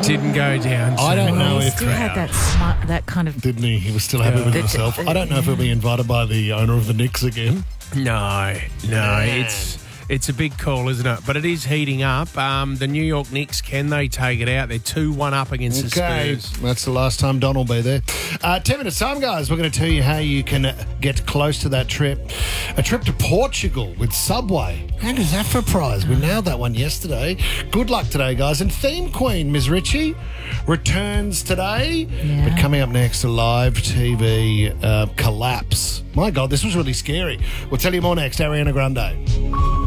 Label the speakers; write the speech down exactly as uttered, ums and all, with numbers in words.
Speaker 1: didn't go down.
Speaker 2: I don't know
Speaker 3: He
Speaker 2: if
Speaker 3: still had that smart, that kind of.
Speaker 2: didn't he? He was still happy with
Speaker 3: Yeah.
Speaker 2: himself. I don't know if he'll be invited by the owner of the Knicks again.
Speaker 1: No, no, it's it's a big call, isn't it? But it is heating up. Um, the New York Knicks, can they take it out? They're two one up against
Speaker 2: Okay,
Speaker 1: the Spurs.
Speaker 2: that's the last time Don will be there. Uh, ten minutes time, guys. We're going to tell you how you can uh, get close to that trip. A trip to Portugal with Subway. How does that for a prize? We nailed that one yesterday. Good luck today, guys. And Theme Queen, Miz Ritchie, returns today.
Speaker 3: Yeah.
Speaker 2: But coming up next, a live T V uh, collapse. My God, this was really scary. We'll tell you more next. Ariana Grande.